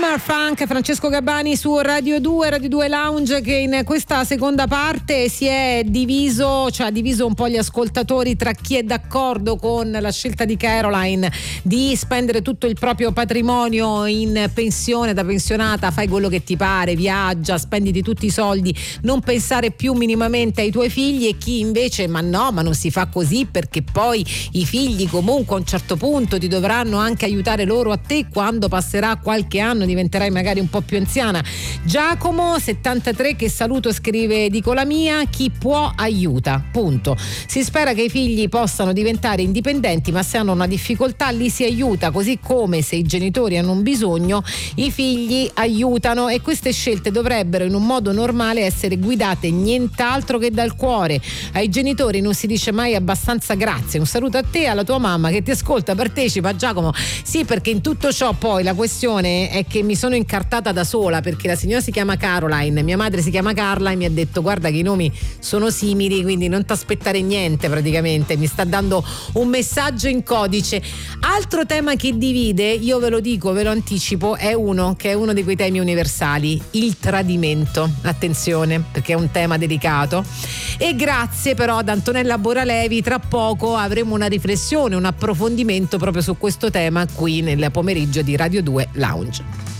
Summer Funk, Francesco Gabbani su Radio 2 Lounge, che in questa seconda parte si è diviso, cioè ha diviso un po' gli ascoltatori tra chi è d'accordo con la scelta di Caroline di spendere tutto il proprio patrimonio in pensione, da pensionata fai quello che ti pare, viaggia, spenditi tutti i soldi, non pensare più minimamente ai tuoi figli, e chi invece ma no, ma non si fa così, perché poi i figli comunque a un certo punto ti dovranno anche aiutare loro a te quando passerà qualche anno, diventerai magari un po' più anziana. Giacomo 73, che saluto, scrive: dico la mia, chi può aiuta, punto. Si spera che i figli possano diventare indipendenti, ma se hanno una difficoltà li si aiuta, così come se i genitori hanno un bisogno i figli aiutano, e queste scelte dovrebbero in un modo normale essere guidate nient'altro che dal cuore. Ai genitori non si dice mai abbastanza grazie. Un saluto a te e alla tua mamma che ti ascolta, partecipa. Giacomo, sì, perché in tutto ciò poi la questione è che mi sono incartata da sola, perché la signora si chiama Caroline, mia madre si chiama Carla, e mi ha detto guarda che i nomi sono simili, quindi non ti aspettare niente, praticamente mi sta dando un messaggio in codice. Altro tema che divide, io ve lo dico, ve lo anticipo, è uno di quei temi universali: il tradimento. Attenzione, perché è un tema delicato, e grazie però ad Antonella Boralevi tra poco avremo una riflessione, un approfondimento proprio su questo tema qui nel pomeriggio di Radio 2 Lounge.